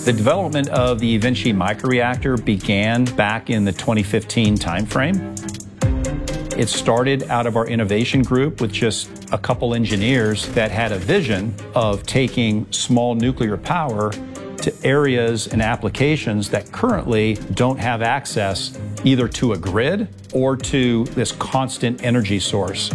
The development of the eVinci microreactor began back in the 2015 timeframe. It started out of our innovation group with just a couple engineers that had a vision of taking small nuclear power to areas and applications that currently don't have access either to a grid or to this constant energy source.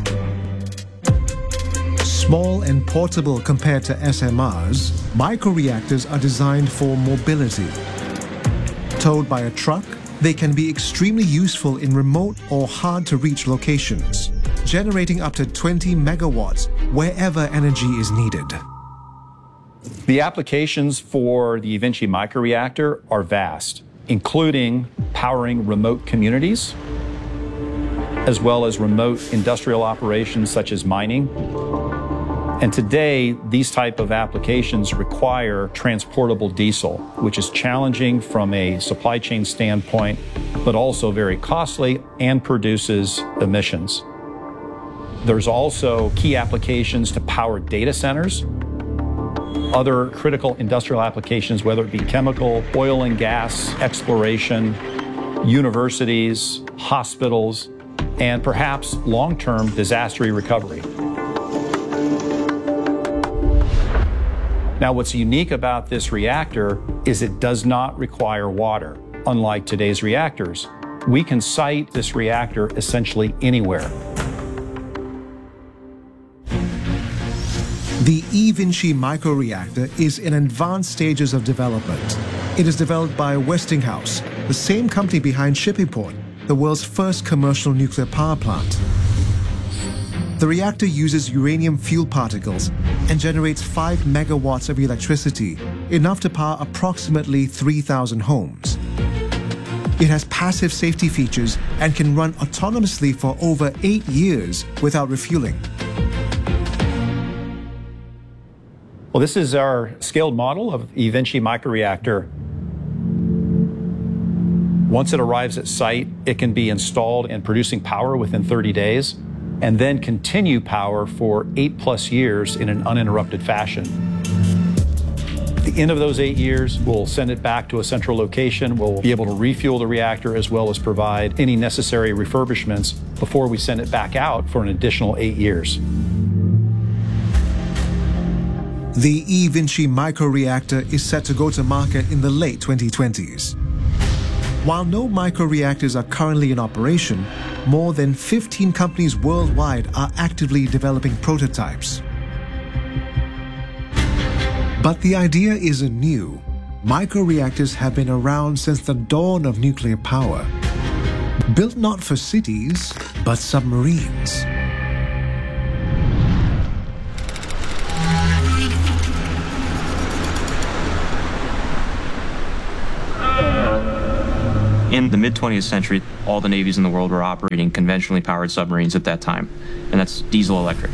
Small and portable compared to SMRs, microreactors are designed for mobility. Towed by a truck, they can be extremely useful in remote or hard-to-reach locations, generating up to 20 megawatts wherever energy is needed. The applications for the eVinci microreactor are vast, including powering remote communities, as well as remote industrial operations such as mining. And today, these type of applications require transportable diesel, which is challenging from a supply chain standpoint, but also very costly and produces emissions. There's also key applications to power data centers, other critical industrial applications, whether it be chemical, oil and gas exploration, universities, hospitals, and perhaps long-term disaster recovery. Now, what's unique about this reactor is it does not require water. Unlike today's reactors, we can site this reactor essentially anywhere. The eVinci microreactor is in advanced stages of development. It is developed by Westinghouse, the same company behind Shippingport, the world's first commercial nuclear power plant. The reactor uses uranium fuel particles and generates 5 megawatts of electricity, enough to power approximately 3,000 homes. It has passive safety features and can run autonomously for over 8 years without refueling. Well, this is our scaled model of eVinci microreactor. Once it arrives at site, it can be installed and producing power within 30 days, and then continue power for 8+ years in an uninterrupted fashion. At the end of those 8 years, we'll send it back to a central location. We'll be able to refuel the reactor as well as provide any necessary refurbishments before we send it back out for an additional 8 years. The eVinci microreactor is set to go to market in the late 2020s. While no microreactors are currently in operation, more than 15 companies worldwide are actively developing prototypes. But the idea isn't new. Microreactors have been around since the dawn of nuclear power. Built not for cities, but submarines. In the mid-20th century, all the navies in the world were operating conventionally powered submarines at that time, and that's diesel-electric.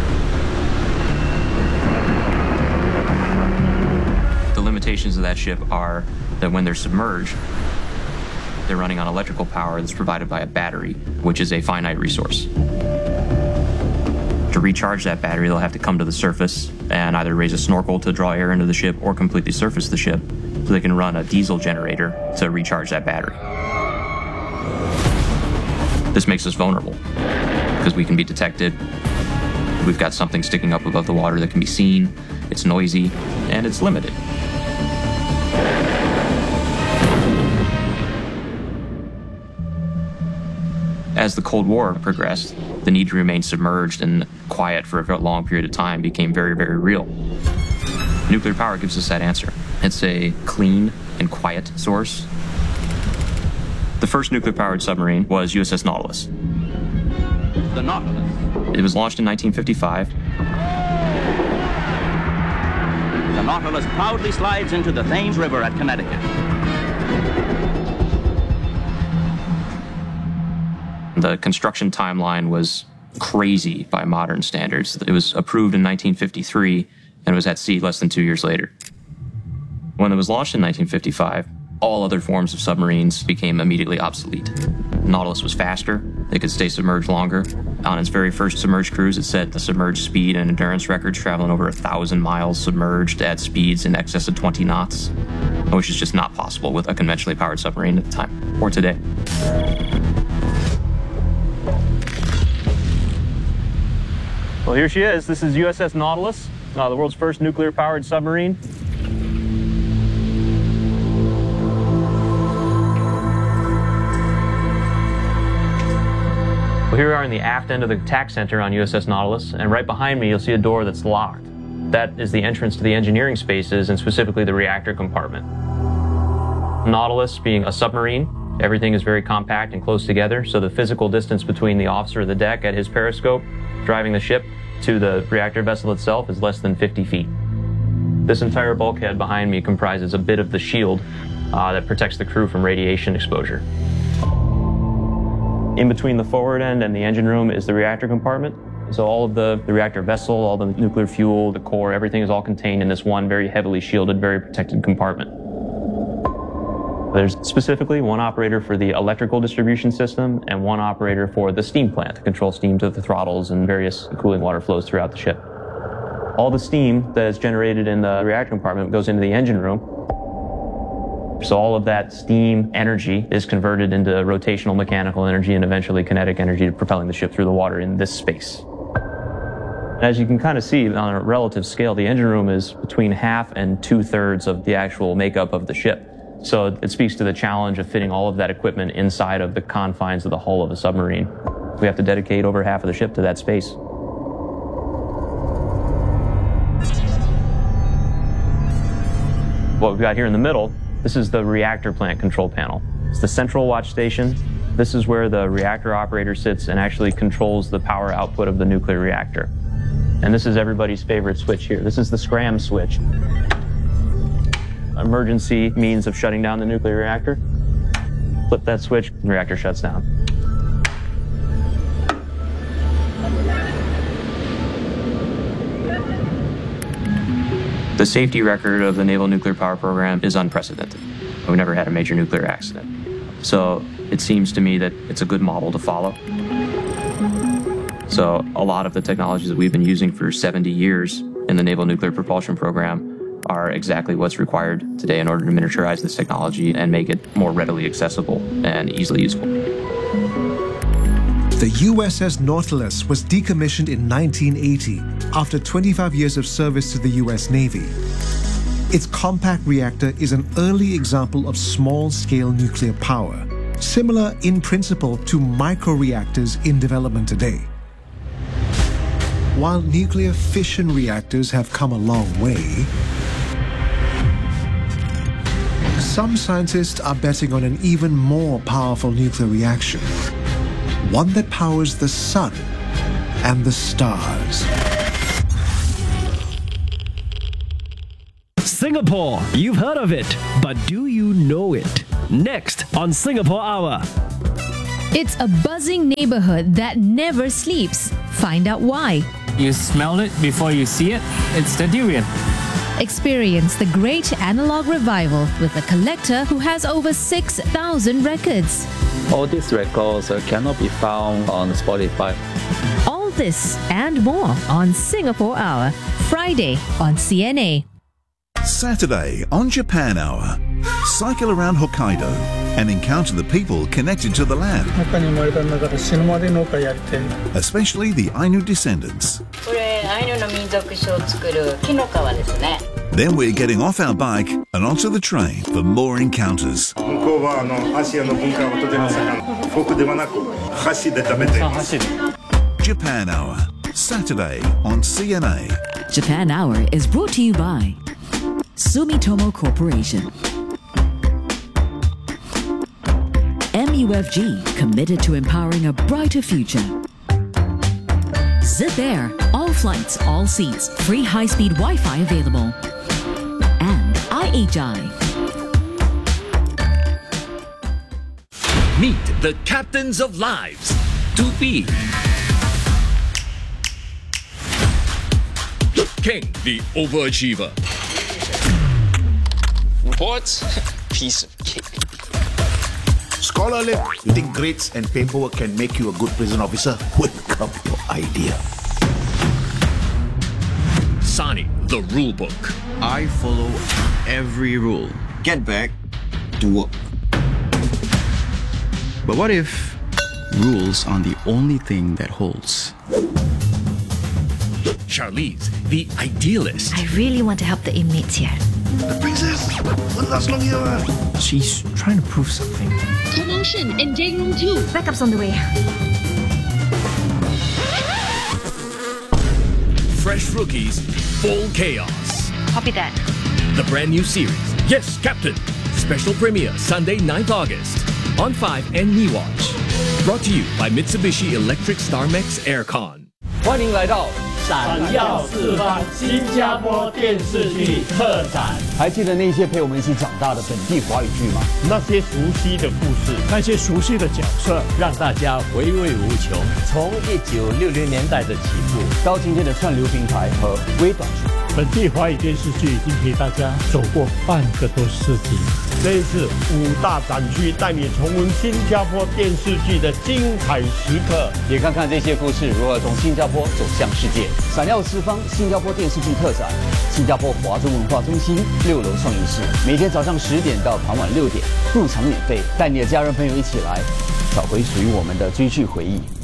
The limitations of that ship are that when they're submerged, they're running on electrical power that's provided by a battery, which is a finite resource. To recharge that battery, they'll have to come to the surface and either raise a snorkel to draw air into the ship or completely surface the ship so they can run a diesel generator to recharge that battery. This makes us vulnerable because we can be detected. We've got something sticking up above the water that can be seen. It's noisy, and it's limited. As the Cold War progressed, the need to remain submerged and quiet for a long period of time became very, very real. Nuclear power gives us that answer. It's a clean and quiet source. The first nuclear-powered submarine was USS Nautilus. The Nautilus. It was launched in 1955. The Nautilus proudly slides into the Thames River at Connecticut. The construction timeline was crazy by modern standards. It was approved in 1953 and was at sea less than 2 years later. When it was launched in 1955, all other forms of submarines became immediately obsolete. Nautilus was faster, it could stay submerged longer. On its very first submerged cruise, it set the submerged speed and endurance records, traveling over 1,000 miles submerged at speeds in excess of 20 knots, which is just not possible with a conventionally powered submarine at the time, or today. Well, here she is. This is USS Nautilus, the world's first nuclear-powered submarine. Well, here we are in the aft end of the TAC center on USS Nautilus, and right behind me you'll see a door that's locked. That is the entrance to the engineering spaces, and specifically the reactor compartment. Nautilus being a submarine, everything is very compact and close together, so the physical distance between the officer of the deck at his periscope driving the ship to the reactor vessel itself is less than 50 feet. This entire bulkhead behind me comprises a bit of the shield that protects the crew from radiation exposure. In between the forward end and the engine room is the reactor compartment. So all of the reactor vessel, all the nuclear fuel, the core, everything is all contained in this one very heavily shielded, very protected compartment. There's specifically one operator for the electrical distribution system and one operator for the steam plant to control steam to the throttles and various cooling water flows throughout the ship. All the steam that is generated in the reactor compartment goes into the engine room. So all of that steam energy is converted into rotational mechanical energy and eventually kinetic energy, propelling the ship through the water in this space. As you can kind of see on a relative scale, the engine room is between half and 2/3 of the actual makeup of the ship. So it speaks to the challenge of fitting all of that equipment inside of the confines of the hull of a submarine. We have to dedicate over half of the ship to that space. What we've got here in the middle, this is the reactor plant control panel. It's the central watch station. This is where the reactor operator sits and actually controls the power output of the nuclear reactor. And this is everybody's favorite switch here. This is the scram switch. Emergency means of shutting down the nuclear reactor. Flip that switch, the reactor shuts down. The safety record of the Naval Nuclear Power Program is unprecedented. We've never had a major nuclear accident. So it seems to me that it's a good model to follow. So a lot of the technologies that we've been using for 70 years in the Naval Nuclear Propulsion Program are exactly what's required today in order to miniaturize this technology and make it more readily accessible and easily useful. The USS Nautilus was decommissioned in 1980 after 25 years of service to the US Navy. Its compact reactor is an early example of small-scale nuclear power, similar in principle to microreactors in development today. While nuclear fission reactors have come a long way, some scientists are betting on an even more powerful nuclear reaction, one that powers the sun and the stars. Singapore, you've heard of it, but do you know it? Next on Singapore Hour. It's a buzzing neighborhood that never sleeps. Find out why. You smell it before you see it. It's the durian. Experience the great analog revival with a collector who has over 6,000 records. All these records cannot be found on Spotify. All this and more on Singapore Hour, Friday on CNA. Saturday on Japan Hour. Cycle around Hokkaido and encounter the people connected to the land. Especially the Ainu descendants. Then we're getting off our bike and onto the train for more encounters. Japan Hour, Saturday on CNA. Japan Hour is brought to you by Sumitomo Corporation. MUFG, committed to empowering a brighter future. Zip Air, all flights, all seats, free high-speed Wi-Fi available. And IHI. Meet the captains of lives. 2P. King, the overachiever. Reports? Piece of cake. Scholar Lim, you think grades and paperwork can make you a good prison officer? Welcome your idea. Sani, the rule book. I follow every rule. Get back to work. But what if rules aren't the only thing that holds? Charlize, the idealist. I really want to help the inmates here. The princess won't last long here. She's trying to prove something. Commotion in J Room 2. Backup's on the way. Fresh rookies, full chaos. Copy that. The brand new series, Yes, Captain. Special premiere Sunday, 9th August on 5 and MeWatch. Brought to you by Mitsubishi Electric StarMax Aircon. 欢迎来到闪耀四方新加坡电视剧特展。还记得那些陪我们一起长大的本地华语剧吗？那些熟悉的故事，那些熟悉的角色，让大家回味无穷。从1960年代的起步，到今天的串流平台和微短剧，本地华语电视剧已经陪大家走过半个多世纪。这一次5大展区带你重温新加坡电视剧的精彩时刻，也看看这些故事如何从新加坡走向世界。闪耀四方新加坡电视剧特展，新加坡华中文化中心6楼创意室，每天早上10点到傍晚6点，入场免费，带你的家人朋友一起来找回属于我们的追剧回忆。